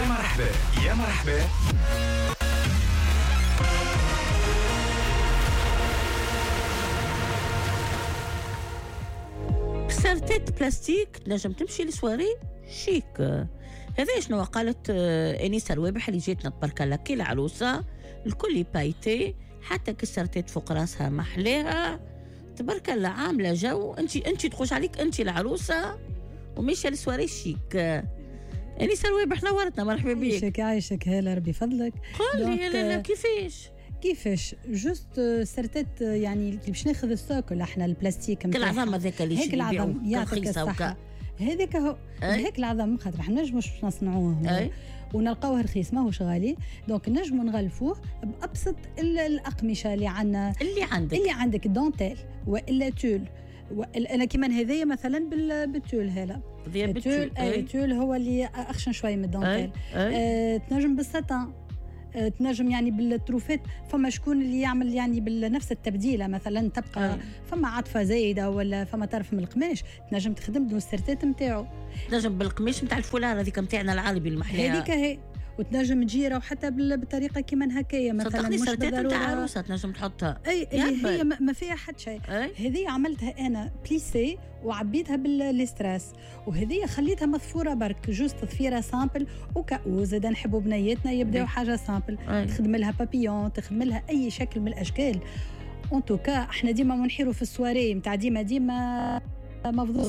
يا مرحبا يا مرحبا. سرتيت بلاستيك نجم تمشي لسواري شيك. هذا شنو قالت انيسه الوابح اللي جيتنا تبارك الله كي العروسه الكل بايتي حتى كسرتيت فوق راسها محلاها تبارك الله عامله جو. انت تخش عليك انت العروسه وماشيه لسواري شيك. انيسه الوابح نورتنا مرحبا بك. عايشك هلا ربي فضلك. قول لي لا كيفاش جوست سرتت يعني باش ناخذ السوق احنا البلاستيك نتاع العظام هذاك اللي هيك العظام يعطيك الصحه هذاك هو هيك العظام خاطر احنا نجموش نصنعوه ونلقاوه رخيص ماهوش غالي دونك نجموا نغلفوه بابسط الاقمشه اللي عندنا اللي عندك دونتيل والا تول انا كيما هذايا مثلا بالتول هذا التول هو اللي اخشن شويه من الدونتيل تنجم بالساتان تنجم يعني بالتروفات فما شكون اللي يعمل يعني بنفس التبديله مثلا تبقى فما عطفه زايده ولا فما طرف من القماش تنجم تخدم دون السرتات نتاعو تنجم بالقماش نتاع الفولار هذيك نتاعنا العربي المحليه هذيك هي وتنجم تجيره وحتى بالطريقه كيما هكايا مثلا مش بالضروره نتاع عروسه تنجم تحطها هي ما فيها حتى شيء. هذه عملتها انا بليسي وعبيتها بالستراس وهذه خليتها مضفوره برك جوست تضفيره سامبل وزاد نحبوا بنياتنا يبداو حاجه سامبل تخدم لها بابيون تخدم لها اي شكل من الاشكال. اون توكا احنا ديما منحيروا في السواري نتاع ديما مفضوض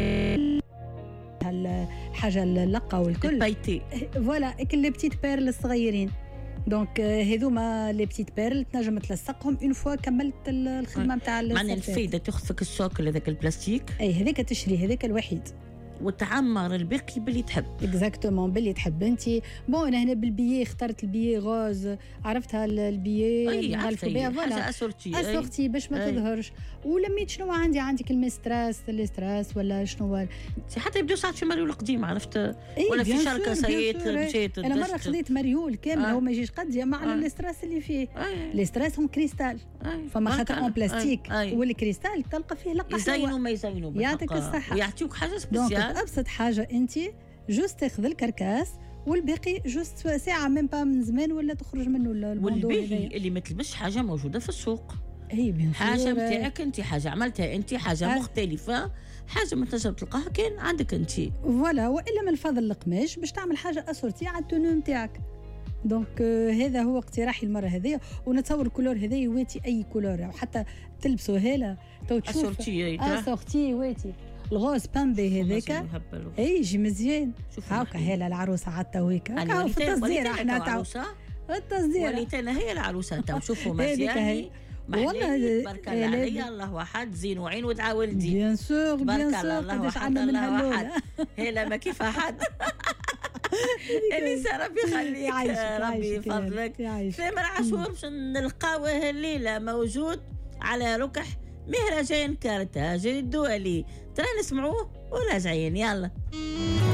الحاجه اللقه والكل بايتي فوالا كل لي بتيت بيرل الصغيرين دونك هذوما لي بتيت بيرل تنجم تلصقهم اون فوا كملت الخدمه نتاع معناها الفايده تاخذ فيك السوكل هذاك البلاستيك هذاك تشري هذاك الوحيد وتعمر الباقي باللي تحب اكزاكتومون باللي تحب انت. بون انا هنا بالبيي اخترت البيي غوز عرفتها البيي نغلفوا بها فوالا اسورتي باش ما تظهرش ولميت شنو عندي كلمه ستراس ولا شنو حتى يبداو ساعات في مريول القديم عرفت ولا في شركه سيت مشيت انا مره خذيت مريول كامل هو ما يجيش قد مع الاستراس اللي فيه الاستراس هم كريستال فما خاطر اون بلاستيك والكريستال تلقى فيه لقحه يزينوا ما يزينوا يعطيك الصحه ويعطيوك حاجه سبيسيال. ابسط حاجه انت جوست تاخذ الكركاس والباقي جوست ساعه من زمان ولا تخرج منه الموضوع اللي ما تلبسش حاجه موجوده في السوق بيان حاجه نتاعك انت حاجه عملتها انت حاجه مختلفه حاجه ما تنجم تلقاها كان عندك انت فوالا والا من فضل القماش باش تعمل حاجه اسورتي على التونو نتاعك. دونك هذا هو اقتراحي المره هذه ونتصور الكولور هذا يواتي اي كولور وحتى تلبسوا هاله تو تشوف اسورتي واتي الغوز بامبي هذاك يجي مزيان هاكا هاله العروسه عطا ويك هاكا في التصدير احنا تاع التصدير وليتنا هي العروسه تاع شوفوا مزيان والله تبارك الله عليا الله واحد زين وعين ودعا ولدي بيان سور تبارك الله الله واحد الله واحد هلا ما كيف احد انيسه ربي يخليك ربي يفضلك. ثامر عاشور باش نلقاوه الليله موجود على ركح مهرجان كارتاج الدولي ترى نسمعوه وراجعين يلا.